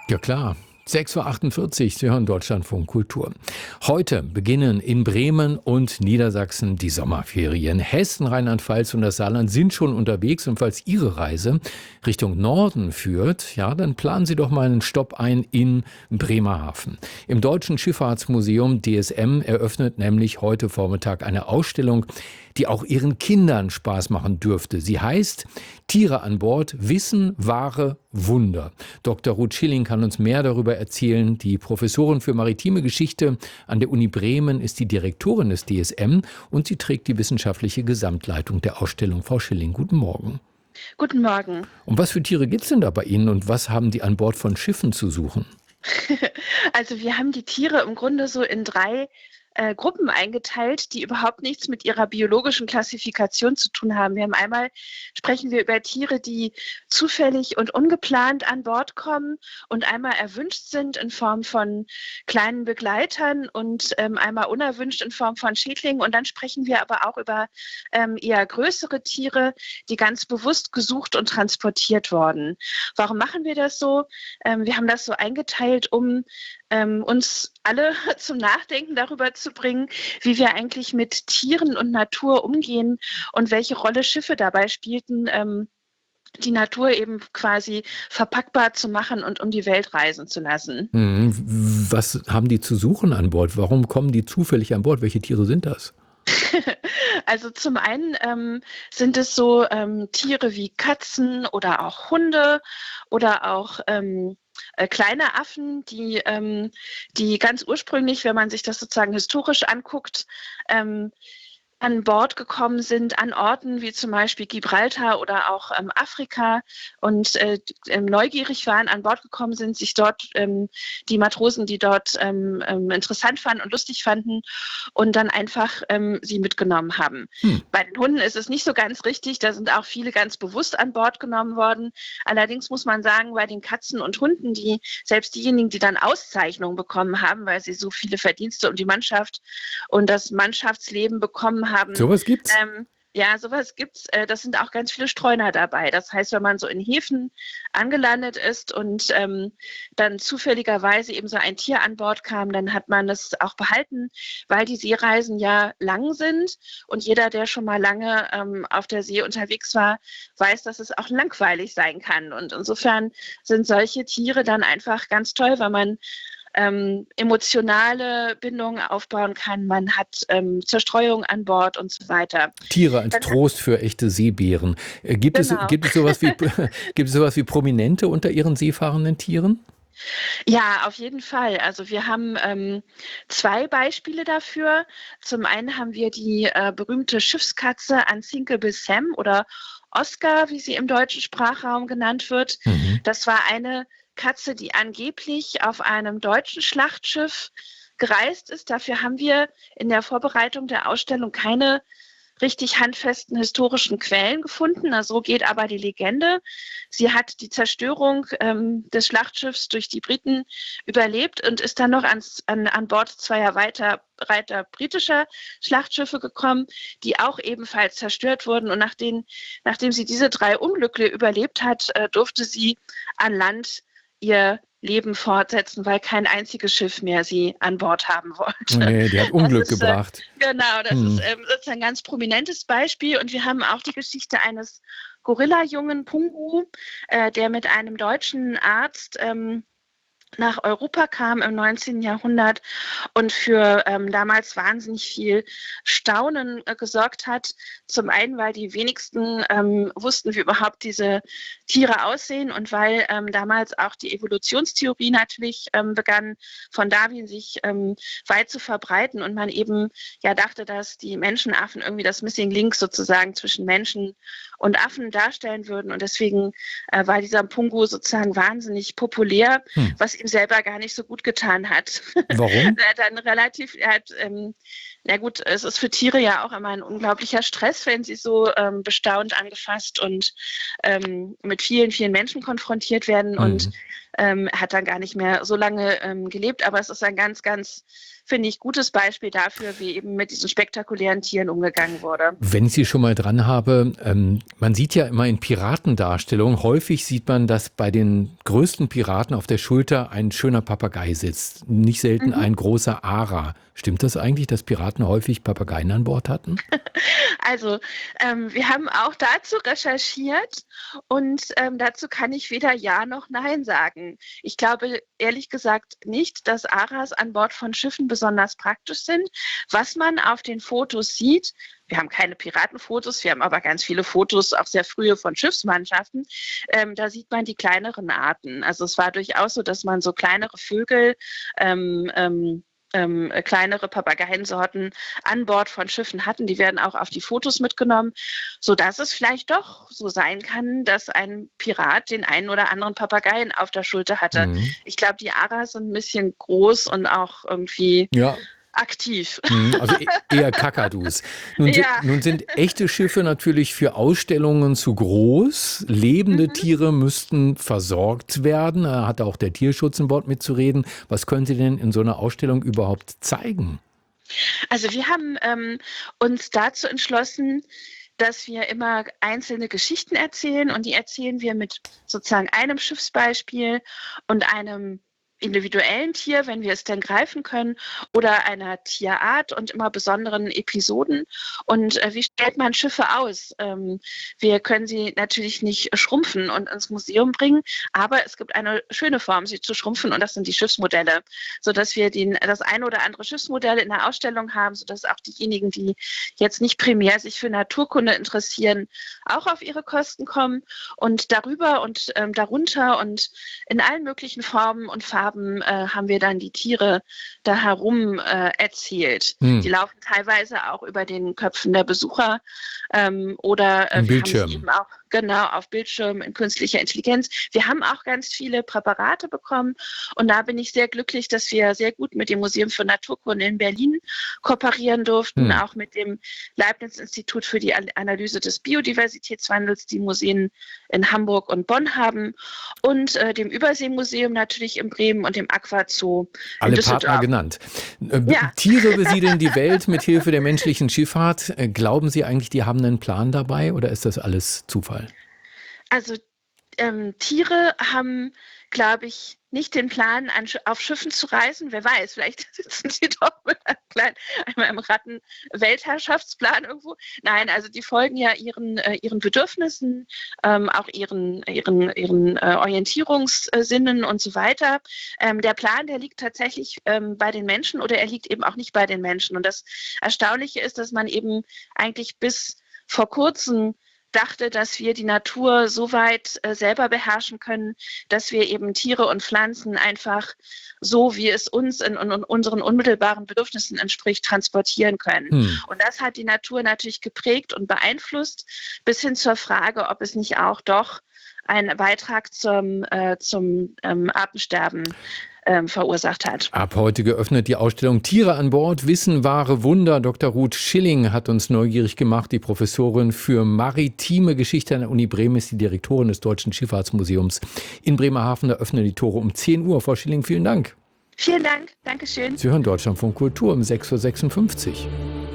Ja klar. 6:48 Uhr, Sie hören Deutschlandfunk Kultur. Heute beginnen in Bremen und Niedersachsen die Sommerferien. Hessen, Rheinland-Pfalz und das Saarland sind schon unterwegs und falls Ihre Reise Richtung Norden führt, ja, dann planen Sie doch mal einen Stopp ein in Bremerhaven. Im Deutschen Schifffahrtsmuseum DSM eröffnet nämlich heute Vormittag eine Ausstellung, die auch Ihren Kindern Spaß machen dürfte. Sie heißt Tiere an Bord, Wissen, wahre Wunder. Dr. Ruth Schilling kann uns mehr darüber erzählen. Die Professorin für maritime Geschichte an der Uni Bremen ist die Direktorin des DSM und sie trägt die wissenschaftliche Gesamtleitung der Ausstellung. Frau Schilling, guten Morgen. Guten Morgen. Um was für Tiere geht es denn da bei Ihnen und was haben die an Bord von Schiffen zu suchen? Also wir haben die Tiere im Grunde so in drei Gruppen eingeteilt, die überhaupt nichts mit ihrer biologischen Klassifikation zu tun haben. Sprechen wir über Tiere, die zufällig und ungeplant an Bord kommen und einmal erwünscht sind in Form von kleinen Begleitern und einmal unerwünscht in Form von Schädlingen. Und dann sprechen wir aber auch über eher größere Tiere, die ganz bewusst gesucht und transportiert wurden. Warum machen wir das so? Wir haben das so eingeteilt, um uns alle zum Nachdenken darüber zu bringen, wie wir eigentlich mit Tieren und Natur umgehen und welche Rolle Schiffe dabei spielten, die Natur eben quasi verpackbar zu machen und um die Welt reisen zu lassen. Was haben die zu suchen an Bord? Warum kommen die zufällig an Bord? Welche Tiere sind das? Also zum einen sind es so Tiere wie Katzen oder auch Hunde oder auch kleine Affen, die ganz ursprünglich, wenn man sich das sozusagen historisch anguckt, an Bord gekommen sind an Orten wie zum Beispiel Gibraltar oder auch Afrika und neugierig waren, an Bord gekommen sind, sich dort die Matrosen, die dort interessant fanden und lustig fanden und dann einfach sie mitgenommen haben. Bei den Hunden ist es nicht so ganz richtig, da sind auch viele ganz bewusst an Bord genommen worden. Allerdings muss man sagen, bei den Katzen und Hunden, selbst diejenigen, die dann Auszeichnungen bekommen haben, weil sie so viele Verdienste um die Mannschaft und das Mannschaftsleben bekommen haben. Sowas gibt's? Ja, sowas gibt's. Das sind auch ganz viele Streuner dabei. Das heißt, wenn man so in Häfen angelandet ist und dann zufälligerweise eben so ein Tier an Bord kam, dann hat man es auch behalten, weil die Seereisen ja lang sind und jeder, der schon mal lange auf der See unterwegs war, weiß, dass es auch langweilig sein kann. Und insofern sind solche Tiere dann einfach ganz toll, weil man emotionale Bindungen aufbauen kann, man hat Zerstreuung an Bord und so weiter. Tiere als Trost für echte Seebären. Gibt es sowas wie Prominente unter Ihren seefahrenden Tieren? Ja, auf jeden Fall. Also wir haben zwei Beispiele dafür. Zum einen haben wir die berühmte Schiffskatze Unsinkable Sam oder Oscar, wie sie im deutschen Sprachraum genannt wird. Das war eine Katze, die angeblich auf einem deutschen Schlachtschiff gereist ist. Dafür haben wir in der Vorbereitung der Ausstellung keine richtig handfesten historischen Quellen gefunden. So geht aber die Legende. Sie hat die Zerstörung des Schlachtschiffs durch die Briten überlebt und ist dann noch an Bord zweier weiter britischer Schlachtschiffe gekommen, die auch ebenfalls zerstört wurden. Und nachdem sie diese drei Unglücke überlebt hat, durfte sie an Land ihr Leben fortsetzen, weil kein einziges Schiff mehr sie an Bord haben wollte. Nee, die hat Unglück gebracht. Genau, das ist sozusagen ein ganz prominentes Beispiel. Und wir haben auch die Geschichte eines Gorilla-Jungen Pungu, der mit einem deutschen Arzt nach Europa kam im 19. Jahrhundert und für damals wahnsinnig viel Staunen gesorgt hat. Zum einen, weil die wenigsten wussten, wie überhaupt diese Tiere aussehen und weil damals auch die Evolutionstheorie natürlich begann, von Darwin sich weit zu verbreiten und man eben ja dachte, dass die Menschenaffen irgendwie das Missing Link sozusagen zwischen Menschen und Affen darstellen würden. Und deswegen war dieser Pungu sozusagen wahnsinnig populär, was ihm selber gar nicht so gut getan hat. Warum? Er hat Ja gut, es ist für Tiere ja auch immer ein unglaublicher Stress, wenn sie so bestaunt, angefasst und mit vielen, vielen Menschen konfrontiert werden und hat dann gar nicht mehr so lange gelebt. Aber es ist ein ganz, ganz, finde ich, gutes Beispiel dafür, wie eben mit diesen spektakulären Tieren umgegangen wurde. Wenn ich Sie schon mal dran habe, man sieht ja immer in Piratendarstellungen, häufig sieht man, dass bei den größten Piraten auf der Schulter ein schöner Papagei sitzt. Nicht selten ein großer Ara. Stimmt das eigentlich, dass Piraten häufig Papageien an Bord hatten? Also, wir haben auch dazu recherchiert und dazu kann ich weder Ja noch Nein sagen. Ich glaube ehrlich gesagt nicht, dass Aras an Bord von Schiffen besonders praktisch sind. Was man auf den Fotos sieht, wir haben keine Piratenfotos, wir haben aber ganz viele Fotos, auch sehr frühe von Schiffsmannschaften. Da sieht man die kleineren Arten. Also es war durchaus so, dass man so kleinere Vögel, kleinere Papageiensorten an Bord von Schiffen hatten. Die werden auch auf die Fotos mitgenommen, sodass es vielleicht doch so sein kann, dass ein Pirat den einen oder anderen Papageien auf der Schulter hatte. Ich glaube, die Aras sind ein bisschen groß und auch irgendwie aktiv. Also eher Kakadus. Nun sind echte Schiffe natürlich für Ausstellungen zu groß. Lebende Tiere müssten versorgt werden. Da hat auch der Tierschutz an Bord mitzureden. Was können Sie denn in so einer Ausstellung überhaupt zeigen? Also wir haben uns dazu entschlossen, dass wir immer einzelne Geschichten erzählen und die erzählen wir mit sozusagen einem Schiffsbeispiel und einem individuellen Tier, wenn wir es denn greifen können, oder einer Tierart und immer besonderen Episoden. Und wie stellt man Schiffe aus? Wir können sie natürlich nicht schrumpfen und ins Museum bringen, aber es gibt eine schöne Form, sie zu schrumpfen, und das sind die Schiffsmodelle, sodass wir das eine oder andere Schiffsmodell in der Ausstellung haben, sodass auch diejenigen, die jetzt nicht primär sich für Naturkunde interessieren, auch auf ihre Kosten kommen. Und darüber und darunter und in allen möglichen Formen und Farben haben wir dann die Tiere da herum erzählt. Die laufen teilweise auch über den Köpfen der Besucher oder wir haben sie eben auch auf Bildschirmen in künstlicher Intelligenz. Wir haben auch ganz viele Präparate bekommen und da bin ich sehr glücklich, dass wir sehr gut mit dem Museum für Naturkunde in Berlin kooperieren durften, auch mit dem Leibniz-Institut für die Analyse des Biodiversitätswandels, die Museen in Hamburg und Bonn haben, und dem Überseemuseum natürlich in Bremen und dem Aquazoo in Düsseldorf. Alle Partner genannt. Tiere besiedeln die Welt mit Hilfe der menschlichen Schifffahrt. Glauben Sie eigentlich, die haben einen Plan dabei oder ist das alles Zufall? Also Tiere haben, glaube ich, nicht den Plan, auf Schiffen zu reisen. Wer weiß, vielleicht sitzen sie doch mit einem Ratten-Weltherrschaftsplan irgendwo. Nein, also die folgen ja ihren Bedürfnissen, auch ihren Orientierungssinnen und so weiter. Der Plan, der liegt tatsächlich bei den Menschen oder er liegt eben auch nicht bei den Menschen. Und das Erstaunliche ist, dass man eben eigentlich bis vor kurzem dachte, dass wir die Natur so weit selber beherrschen können, dass wir eben Tiere und Pflanzen einfach so, wie es uns in unseren unmittelbaren Bedürfnissen entspricht, transportieren können. Und das hat die Natur natürlich geprägt und beeinflusst, bis hin zur Frage, ob es nicht auch doch einen Beitrag zum Artensterben verursacht hat. Ab heute geöffnet die Ausstellung Tiere an Bord, Wissen, wahre Wunder. Dr. Ruth Schilling hat uns neugierig gemacht. Die Professorin für maritime Geschichte an der Uni Bremen ist die Direktorin des Deutschen Schifffahrtsmuseums in Bremerhaven. Da öffnen die Tore um 10 Uhr. Frau Schilling, vielen Dank. Vielen Dank. Dankeschön. Sie hören Deutschlandfunk Kultur um 6.56 Uhr.